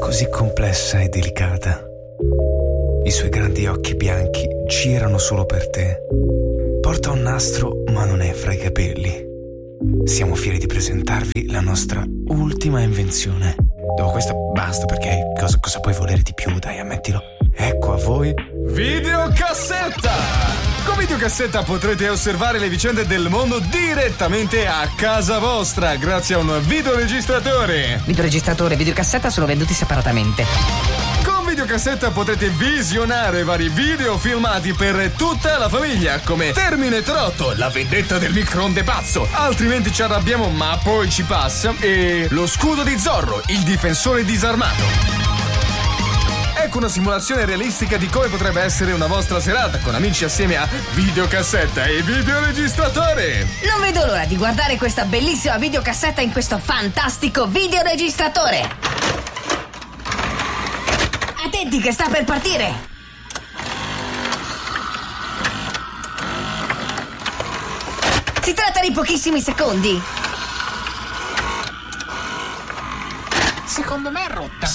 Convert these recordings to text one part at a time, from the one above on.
così complessa e delicata. I suoi grandi occhi bianchi girano solo per te. Porta un nastro, ma non è fra i capelli. Siamo fieri di presentarvi la nostra ultima invenzione. Dopo questa basta, perché cosa puoi volere di più? Dai, ammettilo. Ecco a voi Videocassetta! Con Videocassetta potrete osservare le vicende del mondo direttamente a casa vostra grazie a un videoregistratore. Videoregistratore e videocassetta sono venduti separatamente. Con Videocassetta potrete visionare vari video filmati per tutta la famiglia, come Terminator 8, la vendetta del microonde pazzo, altrimenti ci arrabbiamo ma poi ci passa, e Lo scudo di Zorro, il difensore disarmato. Ecco una simulazione realistica di come potrebbe essere una vostra serata con amici assieme a Videocassetta e videoregistratore. Non vedo l'ora di guardare questa bellissima videocassetta in questo fantastico videoregistratore. Attenti che sta per partire. Si tratta di pochissimi secondi. Secondo me è rotta.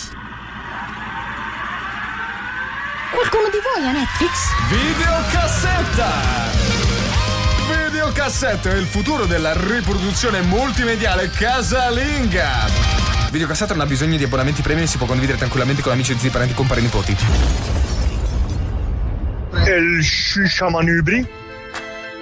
Qualcuno di voi ha Netflix? Videocassetta! Videocassetta è il futuro della riproduzione multimediale casalinga. Videocassetta non ha bisogno di abbonamenti premium e si può condividere tranquillamente con amici, zii, parenti, compari, nipoti. El Shisha Manubri